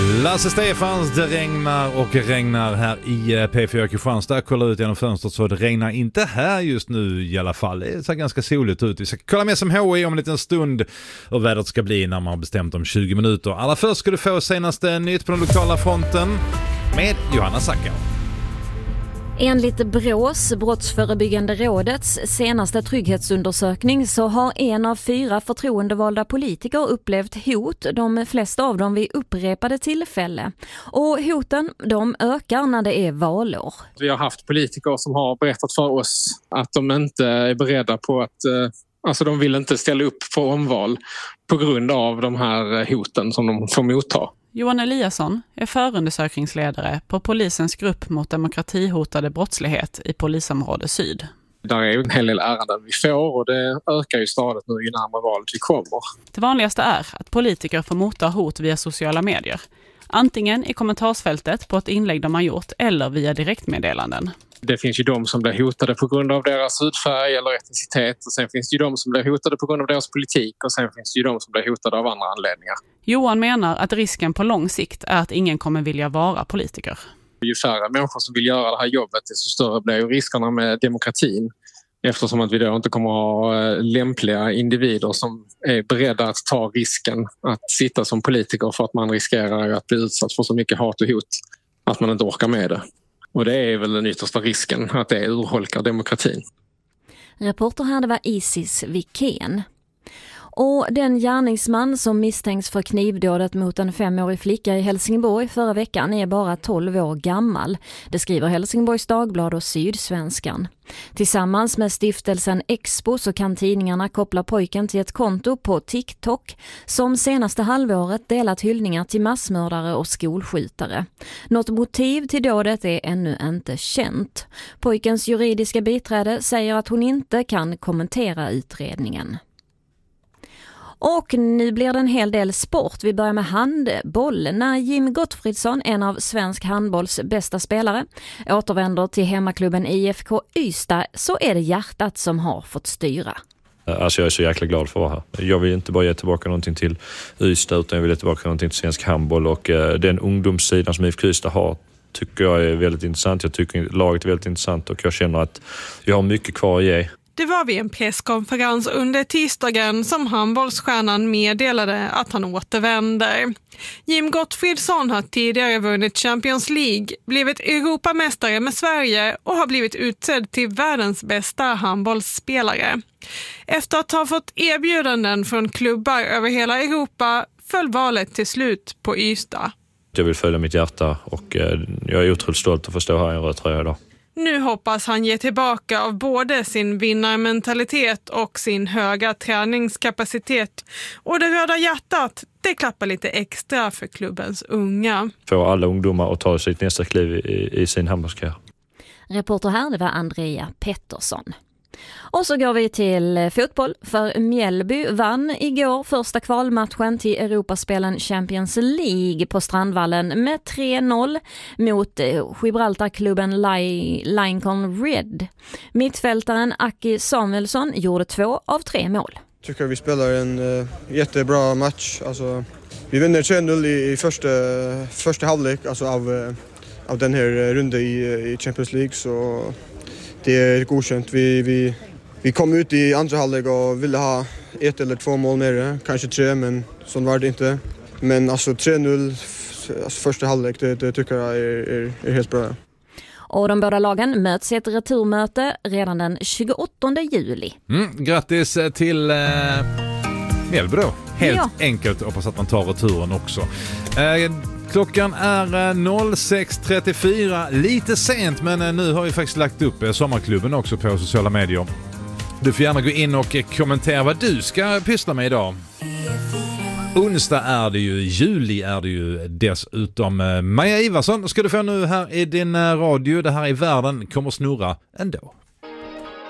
Lasse Stefans, det regnar här i P4 Kristianstad. Kolla ut genom fönstret så det regnar inte här just nu i alla fall. Det ser ganska soligt ut. Vi ska kolla med SMHI om en liten stund och vädret ska bli när man har bestämt om 20 minuter. Alla först ska du få senaste nytt på den lokala fronten med Johanna Sackar. Enligt BRÅs, Brottsförebyggande rådets senaste trygghetsundersökning så har 1 av 4 förtroendevalda politiker upplevt hot, de flesta av dem vid upprepade tillfälle. Och hoten, de ökar när det är valår. Vi har haft politiker som har berättat för oss att de inte är beredda på att de vill inte ställa upp på omval på grund av de här hoten som de får motta. Johan Eliasson är förundersökningsledare på polisens grupp mot demokratihotade brottslighet i polisområde Syd. Där är en hel del ärenden vi får och det ökar ju stadigt nu ju närmare valet vi kommer. Det vanligaste är att politiker får motta hot via sociala medier. Antingen i kommentarsfältet på ett inlägg de har gjort eller via direktmeddelanden. Det finns ju de som blir hotade på grund av deras hudfärg eller etnicitet och sen finns det ju de som blir hotade på grund av deras politik och sen finns det ju de som blir hotade av andra anledningar. Johan menar att risken på lång sikt är att ingen kommer vilja vara politiker. Ju färre människor som vill göra det här jobbet desto större blir ju riskerna med demokratin. Eftersom att vi då inte kommer att ha lämpliga individer som är beredda att ta risken att sitta som politiker för att man riskerar att bli utsatt för så mycket hat och hot att man inte orkar med det. Och det är väl den yttersta risken, att det urholkar demokratin. Reporter här, det var Isis Wikén. Och den gärningsman som misstänks för knivdådet mot en 5-årig flicka i Helsingborg förra veckan är bara 12 år gammal. Det skriver Helsingborgs Dagblad och Sydsvenskan. Tillsammans med stiftelsen Expo så kan tidningarna koppla pojken till ett konto på TikTok som senaste halvåret delat hyllningar till massmördare och skolskjutare. Något motiv till dådet är ännu inte känt. Pojkens juridiska biträde säger att hon inte kan kommentera utredningen. Och nu blir det en hel del sport. Vi börjar med handboll. När Jim Gottfridsson, en av svensk handbolls bästa spelare, återvänder till hemmaklubben IFK Ystad så är det hjärtat som har fått styra. Alltså jag är så jäkla glad för att vara här. Jag vill inte bara ge tillbaka någonting till Ystad utan jag vill ge tillbaka någonting till svensk handboll och den ungdomssidan som IFK Ystad har tycker jag är väldigt intressant. Jag tycker laget är väldigt intressant och jag känner att jag har mycket kvar att ge. Det var vid en presskonferens under tisdagen som handbollsstjärnan meddelade att han återvänder. Jim Gottfridsson har tidigare vunnit Champions League, blivit Europamästare med Sverige och har blivit utsedd till världens bästa handbollsspelare. Efter att ha fått erbjudanden från klubbar över hela Europa föll valet till slut på Ystad. Jag vill följa mitt hjärta och jag är otroligt stolt att få stå här i en röd tröja idag. Nu hoppas han ge tillbaka av både sin vinnarmentalitet och sin höga träningskapacitet. Och det röda hjärtat, det klappar lite extra för klubbens unga. Få alla ungdomar att ta sitt nästa kliv i sin handbollskarriär. Reporter här, det var Andrea Pettersson. Och så går vi till fotboll, för Mjällby vann igår första kvalmatchen till Europaspelen Champions League på Strandvallen med 3-0 mot Gibraltarklubben Lincoln Red. Mittfältaren Aki Samuelsson gjorde 2 av 3 mål. Jag tycker vi spelar en jättebra match. Alltså, vi vinner 3-0 i första halvlek alltså av den här runden i Champions League, så det är godkänt. Vi kom ut i andra halvlek och ville ha 1 eller 2 mål mer, kanske 3, men så var det inte. Men alltså 3-0 första halvlek, det tycker jag är helt bra. Och de båda lagen möts i ett returmöte redan den 28 juli. Grattis till Mjällby då. Helt enkelt, hoppas att man tar returen också. Klockan är 06.34, lite sent, men nu har vi faktiskt lagt upp sommarklubben också på sociala medier. Du får gärna gå in och kommentera vad du ska pyssla med idag. Onsdag är det ju, juli är det ju dessutom. Maja Ivarsson ska du få nu här i din radio. Det här i världen kommer snurra ändå.